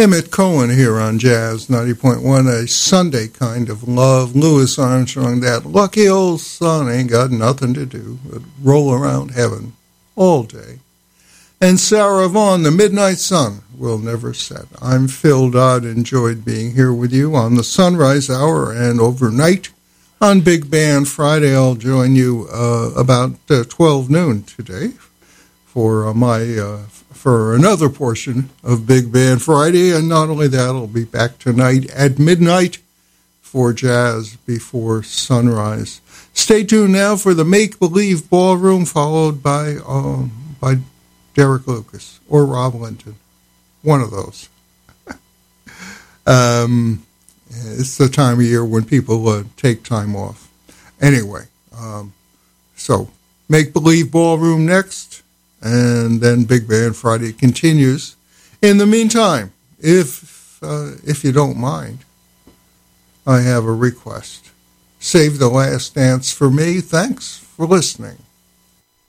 Emmett Cohen here on Jazz 90.1, a Sunday kind of love. Louis Armstrong, that lucky old son ain't got nothing to do but roll around heaven all day. And Sarah Vaughan, the midnight sun will never set. I'm Phil Dodd, enjoyed being here with you on the Sunrise Hour and overnight on Big Band Friday. I'll join you about 12 noon today for for another portion of Big Band Friday, and not only that, I'll be back tonight at midnight for Jazz Before Sunrise. Stay tuned now for the Make Believe Ballroom, followed by Derek Lucas or Rob Linton, one of those. It's the time of year when people take time off. Anyway, so Make Believe Ballroom next. And then Big Band Friday continues. In the meantime, if you don't mind, I have a request. Save the Last Dance for me. Thanks for listening.